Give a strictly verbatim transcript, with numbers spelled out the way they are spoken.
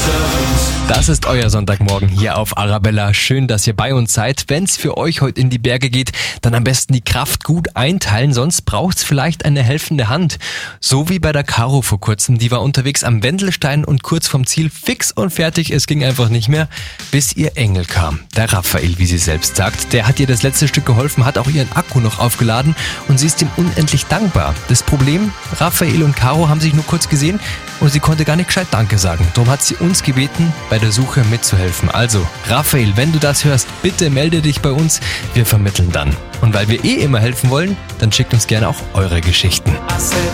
Das ist euer Sonntagmorgen hier auf Arabella. Schön, dass ihr bei uns seid. Wenn es für euch heute in die Berge geht, dann am besten die Kraft gut einteilen, sonst braucht es vielleicht eine helfende Hand. So wie bei der Caro vor kurzem. Die war unterwegs am Wendelstein und kurz vom Ziel fix und fertig. Es ging einfach nicht mehr, bis ihr Engel kam. Der Raphael, wie sie selbst sagt. Der hat ihr das letzte Stück geholfen, hat auch ihren Akku noch aufgeladen und sie ist ihm unendlich dankbar. Das Problem, Raphael und Caro haben sich nur kurz gesehen und sie konnte gar nicht gescheit Danke sagen. Darum hat sie uns gebeten, bei der Suche mitzuhelfen. Also, Raphael, wenn du das hörst, bitte melde dich bei uns. Wir vermitteln dann. Und weil wir eh immer helfen wollen, dann schickt uns gerne auch eure Geschichten.